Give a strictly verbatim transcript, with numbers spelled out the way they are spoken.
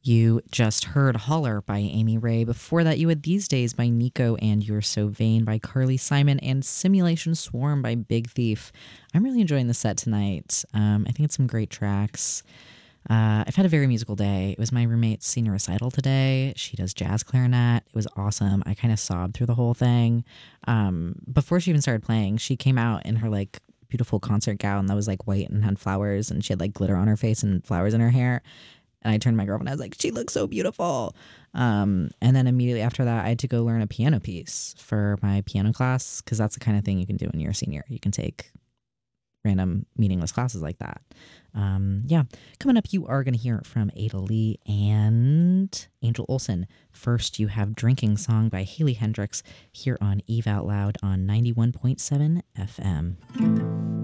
You just heard Holler by Amy Ray. Before that, you had These Days by Nico and You're So Vain by Carly Simon and Simulation Swarm by Big Thief. I'm really enjoying the set tonight. Um, I think it's some great tracks. Uh, I've had a very musical day. It was my roommate's senior recital today. She does jazz clarinet. It was awesome. I kind of sobbed through the whole thing. Um, before she even started playing, she came out in her like beautiful concert gown that was like white and had flowers, and she had like glitter on her face and flowers in her hair. And I turned to my girlfriend. I was like, she looks so beautiful. Um, and then immediately after that, I had to go learn a piano piece for my piano class, because that's the kind of thing you can do when you're a senior. You can take random meaningless classes like that. Um, yeah. Coming up, you are going to hear from Ada Lee and Angel Olsen. First, you have Drinking Song by Haley Hendricks here on Eve Out Loud on ninety-one point seven F M.